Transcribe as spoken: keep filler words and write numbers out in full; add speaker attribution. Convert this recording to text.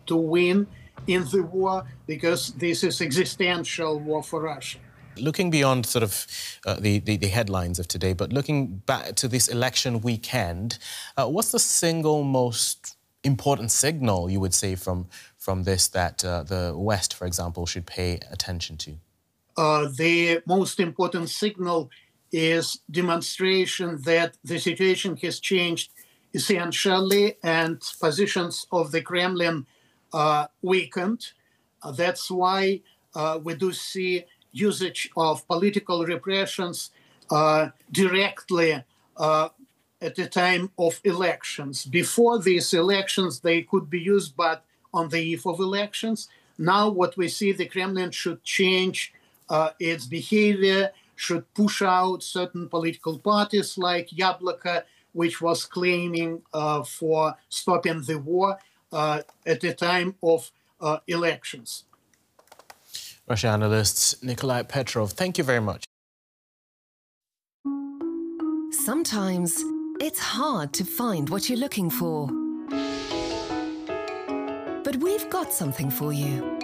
Speaker 1: to win in the war, because this is existential war for Russia.
Speaker 2: Looking beyond sort of uh, the, the, the headlines of today, but looking back to this election weekend, uh, what's the single most important signal you would say from, from this that uh, the West, for example, should pay attention to?
Speaker 1: Uh, the most important signal is demonstration that the situation has changed essentially and positions of the Kremlin uh, weakened. Uh, that's why uh, we do see usage of political repressions uh, directly uh, at the time of elections. Before these elections, they could be used, but on the eve of elections. Now what we see, the Kremlin should change uh, its behavior, should push out certain political parties like Yabloko, which was claiming uh, for stopping the war uh, at the time of uh, elections.
Speaker 2: Russia analyst Nikolai Petrov, thank you very much.
Speaker 3: Sometimes it's hard to find what you're looking for. But we've got something for you.